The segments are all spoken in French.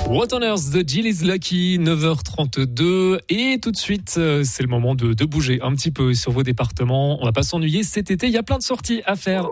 What on Earth, The Jill is Lucky, 9h32. Et tout de suite, c'est le moment de bouger un petit peu sur vos départements. On va pas s'ennuyer cet été, il y a plein de sorties à faire.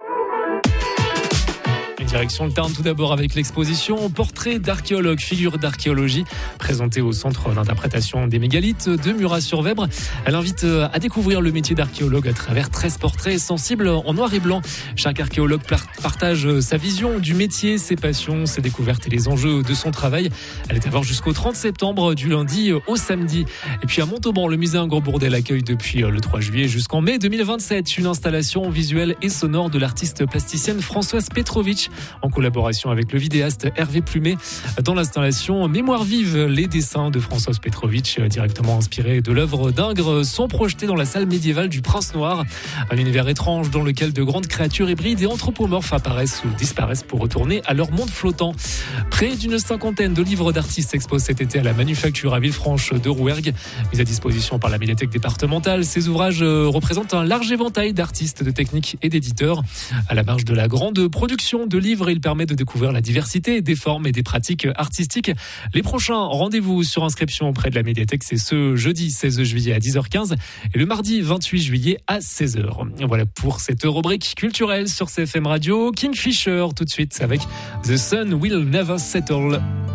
Direction le Tarn tout d'abord avec l'exposition Portrait d'archéologue, figure d'archéologie, présentée au centre d'interprétation des mégalithes de Murat-sur-Vèbre. Elle invite à découvrir le métier d'archéologue à travers 13 portraits sensibles en noir et blanc. Chaque archéologue partage sa vision du métier, ses passions, ses découvertes et les enjeux de son travail. Elle est à voir jusqu'au 30 septembre, du lundi au samedi. Et puis à Montauban, le musée Ingres-Bourdelle accueille depuis le 3 juillet jusqu'en mai 2027 une installation visuelle et sonore de l'artiste plasticienne Françoise Petrovitch, en collaboration avec le vidéaste Hervé Plumet. Dans l'installation Mémoire vive, les dessins de Françoise Petrovitch, directement inspirés de l'œuvre d'Ingres, sont projetés dans la salle médiévale du Prince Noir. Un univers étrange dans lequel de grandes créatures hybrides et anthropomorphes apparaissent ou disparaissent pour retourner à leur monde flottant. Près d'une cinquantaine de livres d'artistes s'exposent cet été à la Manufacture à Villefranche de Rouergue. Mis à disposition par la médiathèque départementale, ces ouvrages représentent un large éventail d'artistes, de techniques et d'éditeurs. À la marge de la grande production de livres, il permet de découvrir la diversité des formes et des pratiques artistiques. Les prochains rendez-vous sur inscription auprès de la médiathèque, c'est ce jeudi 16 juillet à 10h15 et le mardi 28 juillet à 16h. Voilà pour cette rubrique culturelle sur CFM Radio. Kingfisher tout de suite avec The Sun Will Never Settle.